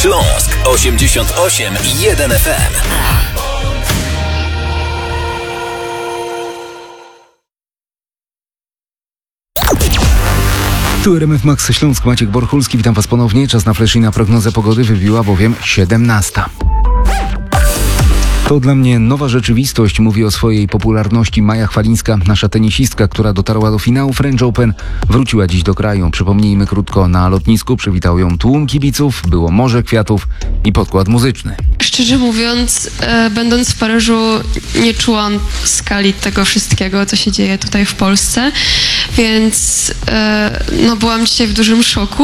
Śląsk 88,1 FM. Tu RMF Max Śląsk, Maciek Borchulski, witam Was ponownie. Czas na flash i na prognozę pogody. Wybiła bowiem 17. To dla mnie nowa rzeczywistość, mówi o swojej popularności Maja Chwalińska, nasza tenisistka, która dotarła do finału French Open. Wróciła dziś do kraju. Przypomnijmy krótko, na lotnisku przywitał ją tłum kibiców, było morze kwiatów i podkład muzyczny. Szczerze mówiąc, będąc w Paryżu, nie czułam skali tego wszystkiego, co się dzieje tutaj w Polsce, więc byłam dzisiaj w dużym szoku.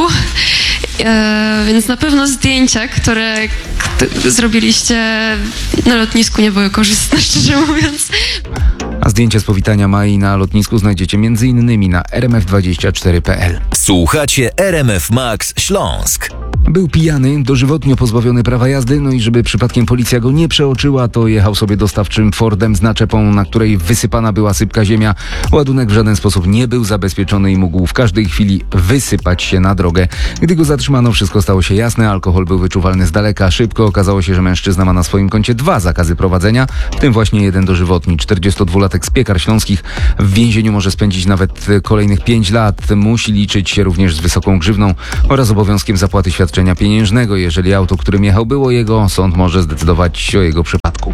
Więc na pewno zdjęcia, które zrobiliście na lotnisku, nie były korzystne, szczerze mówiąc. A zdjęcia z powitania Mai na lotnisku znajdziecie m.in. na rmf24.pl. Słuchacie RMF Max Śląsk. Był pijany, dożywotnio pozbawiony prawa jazdy, no i żeby przypadkiem policja go nie przeoczyła, to jechał sobie dostawczym Fordem z naczepą, na której wysypana była sypka ziemia. Ładunek w żaden sposób nie był zabezpieczony i mógł w każdej chwili wysypać się na drogę. Gdy go zatrzymano, wszystko stało się jasne, alkohol był wyczuwalny z daleka. Szybko okazało się, że mężczyzna ma na swoim koncie 2 zakazy prowadzenia, w tym właśnie jeden dożywotni. 42-latek z Piekar Śląskich w więzieniu może spędzić nawet kolejnych 5 lat. Musi liczyć się również z wysoką grzywną oraz obowiązkiem zapłaty świadczenia pieniężnego. Jeżeli auto, którym jechał, było jego, sąd może zdecydować o jego przypadku.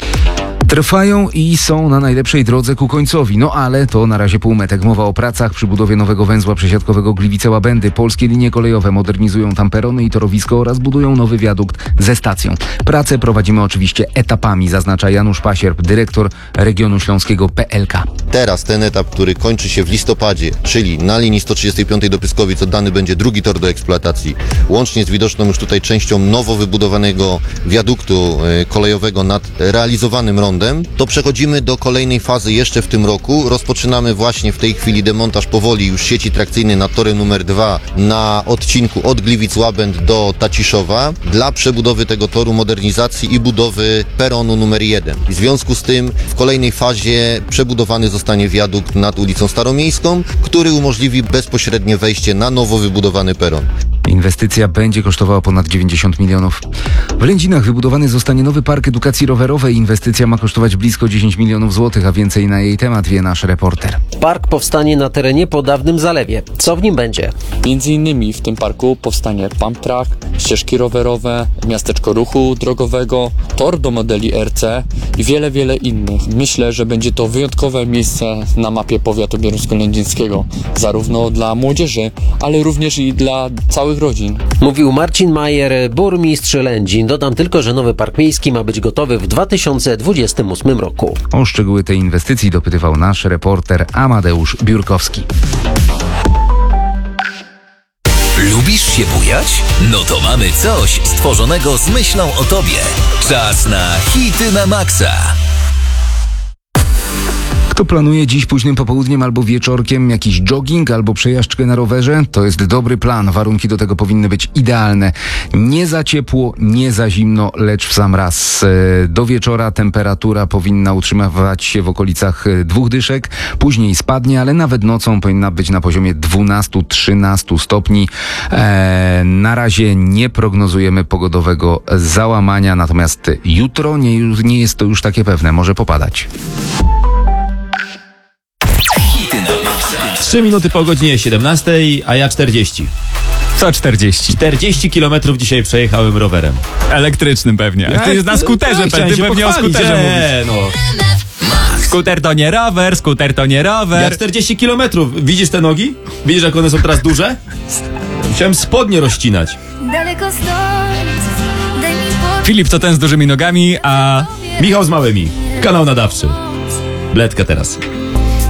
Trwają i są na najlepszej drodze ku końcowi. No ale to na razie półmetek. Mowa o pracach przy budowie nowego węzła przesiadkowego Gliwice-Łabędy. Polskie linie kolejowe modernizują tam perony i torowisko oraz budują nowy wiadukt ze stacją. Pracę prowadzimy oczywiście etapami, zaznacza Janusz Pasierb, dyrektor regionu śląskiego PLK. Teraz ten etap, który kończy się w listopadzie, czyli na linii 135 do Pyskowic oddany będzie drugi tor do eksploatacji, łącznie z widoczną już tutaj częścią nowo wybudowanego wiaduktu kolejowego nad realizowanym rondem, to przechodzimy do kolejnej fazy jeszcze w tym roku. Rozpoczynamy właśnie w tej chwili demontaż powoli już sieci trakcyjnej nad torem numer 2 na odcinku od Gliwic-Łabęd do Taciszowa dla przebudowy tego toru, modernizacji i budowy peronu numer 1. W związku z tym w kolejnej fazie przebudowany zostanie wiadukt nad ulicą Staromiejską, który umożliwi bezpośrednie wejście na nowo wybudowany peron. Inwestycja będzie kosztowała ponad 90 milionów. W Lędzinach wybudowany zostanie nowy park edukacji rowerowej. Inwestycja ma kosztować blisko 10 milionów złotych, a więcej na jej temat wie nasz reporter. Park powstanie na terenie po dawnym zalewie. Co w nim będzie? Między innymi w tym parku powstanie pump track, ścieżki rowerowe, miasteczko ruchu drogowego, tor do modeli RC i wiele innych. Myślę, że będzie to wyjątkowe miejsce na mapie powiatu bieruńsko-lędzińskiego, zarówno dla młodzieży, ale również i dla całych rodzin. Mówił Marcin Majer, burmistrz Lędzin. Dodam tylko, że nowy park miejski ma być gotowy w 2028 roku. O szczegóły tej inwestycji dopytywał nasz reporter Amadeusz Biurkowski. Lubisz się bujać? No to mamy coś stworzonego z myślą o tobie. Czas na hity na maksa. Kto planuje dziś późnym popołudniem albo wieczorkiem jakiś jogging albo przejażdżkę na rowerze? To jest dobry plan. Warunki do tego powinny być idealne. Nie za ciepło, nie za zimno, lecz w sam raz. Do wieczora temperatura powinna utrzymywać się w okolicach 2 dyszek. Później spadnie, ale nawet nocą powinna być na poziomie 12-13 stopni. Na razie nie prognozujemy pogodowego załamania, natomiast jutro nie jest to już takie pewne. Może popadać. 3 minuty po godzinie 17, a ja 40. Co 40? 40 kilometrów dzisiaj przejechałem rowerem. Elektrycznym pewnie. Ty na skuterze, ty pewnie o skuterze mówisz. Skuter to nie rower, skuter to nie rower. Ja 40 kilometrów. Widzisz te nogi? Widzisz, jak one są teraz duże? Musiałem spodnie rozcinać. Filip to ten z dużymi nogami, a Michał z małymi. Kanał nadawczy. Bledka teraz.